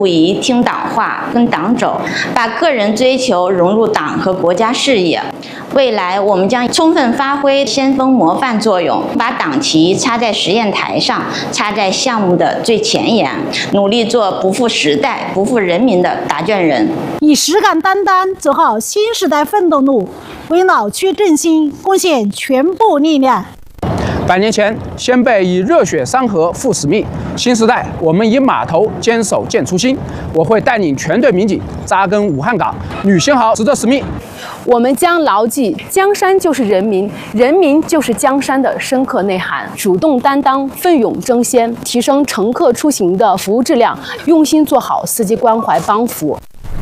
不宜听党话、跟党走，把个人追求融入党和国家事业。未来我们将充分发挥先锋模范作用，把党旗插在实验台上，插在项目的最前沿，努力做不负时代、不负人民的答卷人， 以实干担当走好新时代奋斗路，为老区振兴贡献全部力量。 100年前，先辈以热血山河负使命，新时代我们以码头坚守建初心。我会带领全队民警扎根武汉港，履行好职责使命。 我们将牢记江山就是人民，人民就是江山的深刻内涵，主动担当，奋勇争先，提升乘客出行的服务质量，用心做好司机关怀帮扶。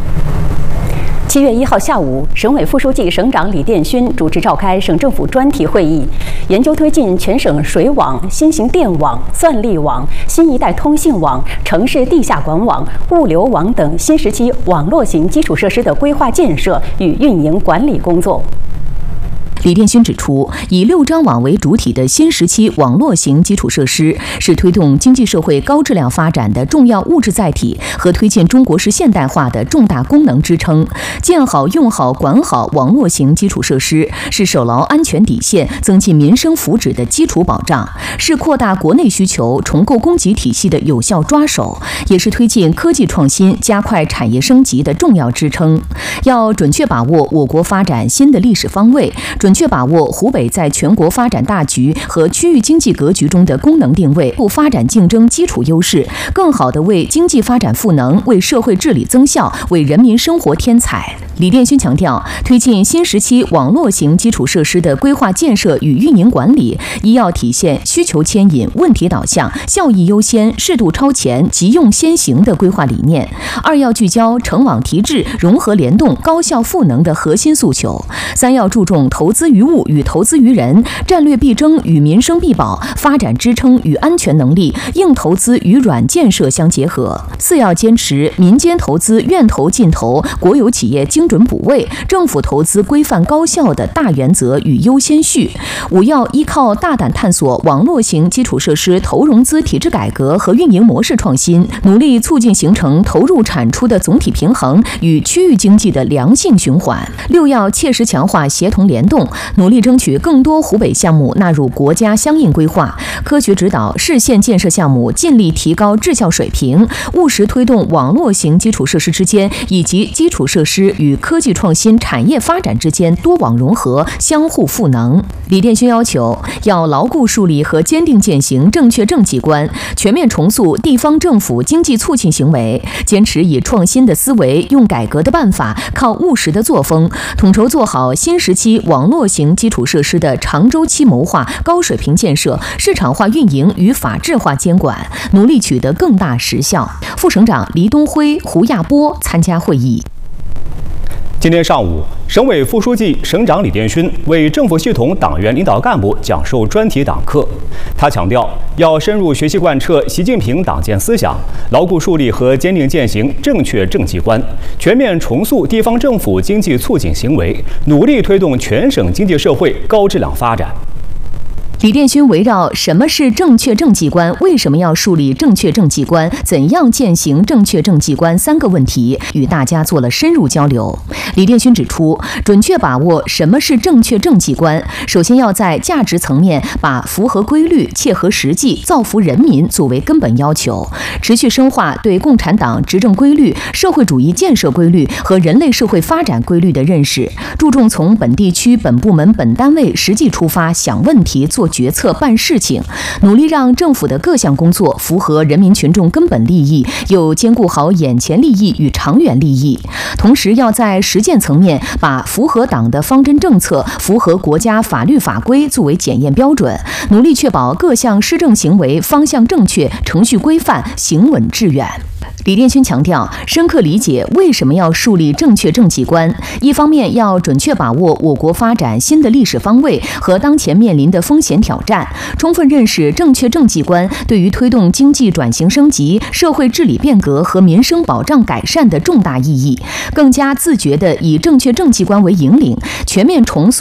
7月1号下午，省委副书记、省长李殿勋主持召开省政府专题会议，研究推进全省水网、新型电网、算力网、新一代通信网、城市地下管网、物流网等新时期网络型基础设施的规划建设与运营管理工作。李殿勋指出，以6张网为主体的新时期网络型基础设施是推动经济社会高质量发展的重要物质载体和推进中国式现代化的重大功能支撑。建好、用好、管好网络型基础设施，是守牢安全底线、增进民生福祉的基础保障，是扩大国内需求、重构供给体系的有效抓手，也是推进科技创新、加快产业升级的重要支撑。要准确把握我国发展新的历史方位，准确把握湖北在全国发展大局和区域经济格局中的功能定位、发展竞争基础优势，更好地为经济发展赋能、为社会治理增效、为人民生活添彩。李殿勋强调，推进新时期网络型基础设施的规划建设与运营管理，一要体现需求牵引、问题导向、效益优先、适度超前、急用先行的规划理念；二要聚焦成网提质、融合联动、高效赋能的核心诉求；三要注重投资于物与投资于人，战略必争与民生必保，发展支撑与安全能力、硬投资与软建设相结合；四要坚持民间投资愿投尽投、国有企业精准补位、政府投资规范高效的大原则与优先序；五要依靠大胆探索网络型基础设施投融资体制改革和运营模式创新，努力促进形成投入产出的总体平衡与区域经济的良性循环；六要切实强化协同联动，努力争取更多湖北项目纳入国家相应规划，科学指导市县建设项目尽力提高质效水平，务实推动网络型基础设施之间以及基础设施与科技创新产业发展之间多网融合、相互赋能。李殿勋要求，要牢固树立和坚定践行正确政绩观，全面重塑地方政府经济促进行为，坚持以创新的思维、用改革的办法、靠务实的作风，统筹做好新时期网络型基础设施的长周期谋划、高水平建设、市场化运营与法治化监管，努力取得更大实效。副省长黎东辉、胡亚波参加会议。 今天上午，省委副书记、省长李殿勋为政府系统党员领导干部讲授专题党课。他强调，要深入学习贯彻习近平党建思想，牢固树立和坚定践行正确政绩观，全面重塑地方政府经济促进行为，努力推动全省经济社会高质量发展。 李殿勋围绕什么是正确政绩观、为什么要树立正确政绩观、怎样践行正确政绩观3个问题，与大家做了深入交流。李殿勋指出，准确把握什么是正确政绩观，首先要在价值层面把符合规律、切合实际、造福人民作为根本要求，持续深化对共产党执政规律、社会主义建设规律和人类社会发展规律的认识，注重从本地区、本部门、本单位实际出发想问题、做决策、办事情，努力让政府的各项工作符合人民群众根本利益，又兼顾好眼前利益与长远利益。同时要在实践层面把符合党的方针政策、符合国家法律法规作为检验标准，努力确保各项施政行为方向正确、程序规范、行稳致远。李殿勋强调，深刻理解为什么要树立正确政绩观，一方面要准确把握我国发展新的历史方位和当前面临的风险挑战，充分认识正确政绩观对于推动经济转型升级、社会治理变革和民生保障改善的重大意义，更加自觉地以正确政绩观为引领，全面重塑